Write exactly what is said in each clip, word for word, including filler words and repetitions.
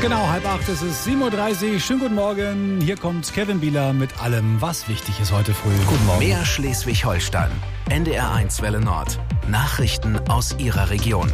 Genau, halb acht, es ist sieben Uhr dreißig. Schönen guten Morgen. Hier kommt Kevin Bieler mit allem, was wichtig ist heute früh. Guten Morgen. Mehr Schleswig-Holstein. N D R eins Welle Nord. Nachrichten aus Ihrer Region.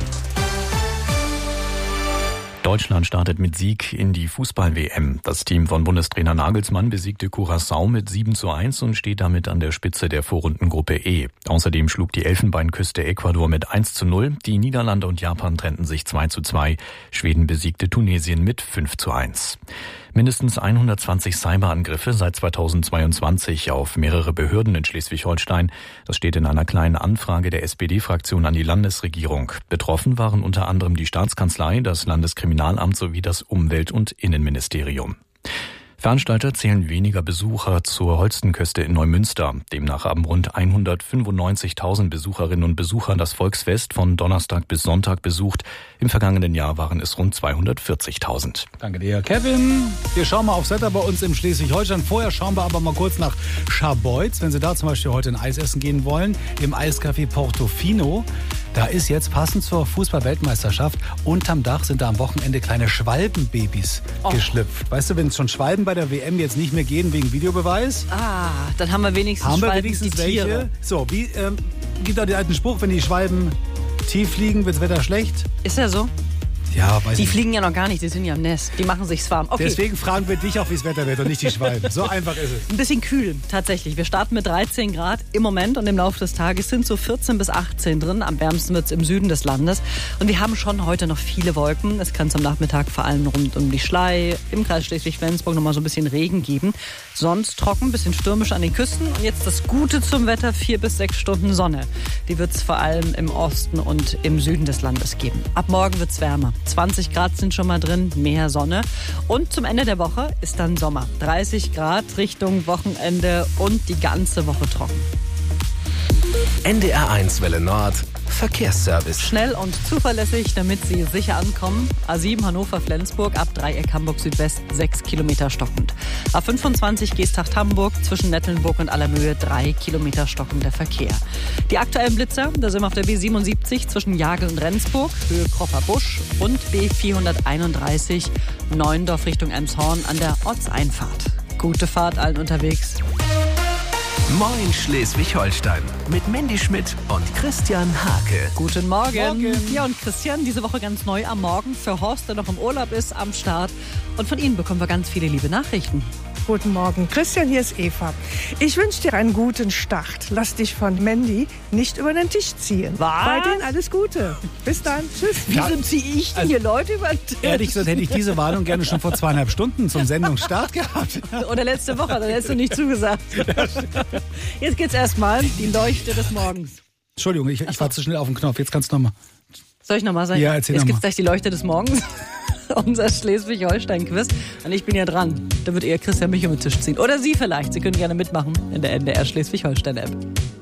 Deutschland startet mit Sieg in die Fußball-W M. Das Team von Bundestrainer Nagelsmann besiegte Curaçao mit sieben zu eins und steht damit an der Spitze der Vorrundengruppe E. Außerdem schlug die Elfenbeinküste Ecuador mit eins zu null. Die Niederlande und Japan trennten sich zwei zu zwei. Schweden besiegte Tunesien mit fünf zu eins. Mindestens hundertzwanzig Cyberangriffe seit zweitausendzweiundzwanzig auf mehrere Behörden in Schleswig-Holstein. Das steht in einer kleinen Anfrage der S P D-Fraktion an die Landesregierung. Betroffen waren unter anderem die Staatskanzlei, das Landeskriminalamt sowie das Umwelt- und Innenministerium. Veranstalter zählen weniger Besucher zur Holstenküste in Neumünster. Demnach haben rund hundertfünfundneunzigtausend Besucherinnen und Besucher das Volksfest von Donnerstag bis Sonntag besucht. Im vergangenen Jahr waren es rund zweihundertvierzigtausend. Danke dir, Kevin. Wir schauen mal aufs Wetter bei uns im Schleswig-Holstein. Vorher schauen wir aber mal kurz nach Scharbeutz. Wenn Sie da zum Beispiel heute ein Eis essen gehen wollen, im Eiscafé Portofino. Da ist jetzt passend zur Fußball-Weltmeisterschaft unterm Dach sind da am Wochenende kleine Schwalbenbabys oh. geschlüpft. Weißt du, wenn es schon Schwalben bei der W M jetzt nicht mehr gehen wegen Videobeweis? Ah, dann haben wir wenigstens haben wir Schwalben, wenigstens die Tiere. welche. So, wie ähm, gibt da den alten Spruch, wenn die Schwalben tief fliegen, wird das Wetter schlecht? Ist ja so? Ja, weiß Die nicht. fliegen ja noch gar nicht, die sind ja im Nest. Die machen sich's warm. Okay. Deswegen fragen wir dich auch, wie das Wetter wird und nicht die Schwalben. So einfach ist es. Ein bisschen kühl, tatsächlich. Wir starten mit dreizehn Grad im Moment und im Laufe des Tages sind so vierzehn bis achtzehn drin. Am wärmsten wird's im Süden des Landes. Und wir haben schon heute noch viele Wolken. Es kann zum Nachmittag vor allem rund um die Schlei, im Kreis Schleswig-Flensburg noch mal so ein bisschen Regen geben. Sonst trocken, bisschen stürmisch an den Küsten. Und jetzt das Gute zum Wetter, vier bis sechs Stunden Sonne. Die wird's vor allem im Osten und im Süden des Landes geben. Ab morgen wird's wärmer. zwanzig Grad sind schon mal drin, mehr Sonne. Und zum Ende der Woche ist dann Sommer. dreißig Grad Richtung Wochenende und die ganze Woche trocken. N D R eins Welle Nord. Verkehrsservice. Schnell und zuverlässig, damit Sie sicher ankommen. A sieben Hannover-Flensburg, ab Dreieck Hamburg-Südwest, sechs Kilometer stockend. A fünfundzwanzig Geesthacht-Hamburg, zwischen Nettelnburg und Allermöhe, drei Kilometer stockender Verkehr. Die aktuellen Blitzer, da sind wir auf der B siebenundsiebzig zwischen Jagel und Rendsburg, Höhe Kropper Busch und B vierhunderteinunddreißig Neuendorf Richtung Elmshorn an der Ortseinfahrt. Gute Fahrt allen unterwegs. Moin Schleswig-Holstein mit Mandy Schmidt und Christian Hake. Guten Morgen. Morgen. Ja, und Christian, diese Woche ganz neu am Morgen für Horst, der noch im Urlaub ist, am Start. Und von Ihnen bekommen wir ganz viele liebe Nachrichten. Guten Morgen. Christian, hier ist Eva. Ich wünsche dir einen guten Start. Lass dich von Mandy nicht über den Tisch ziehen. Was? Bei denen alles Gute. Bis dann. Tschüss. Wieso ziehe ich denn hier Leute über den Tisch? Ehrlich gesagt hätte ich diese Warnung gerne schon vor zweieinhalb Stunden zum Sendungsstart gehabt. Oder letzte Woche, dann hättest du nicht zugesagt. Jetzt geht's erstmal die Leuchte des Morgens. Entschuldigung, ich, ich war zu schnell auf den Knopf. Jetzt kannst du nochmal. Soll ich nochmal sagen? Ja, erzähl Jetzt noch gibt's mal. gleich die Leuchte des Morgens. Unser Schleswig-Holstein-Quiz. Und ich bin ja dran. Da wird eher Christian mich um den Tisch ziehen. Oder Sie vielleicht. Sie können gerne mitmachen in der N D R Schleswig-Holstein-App.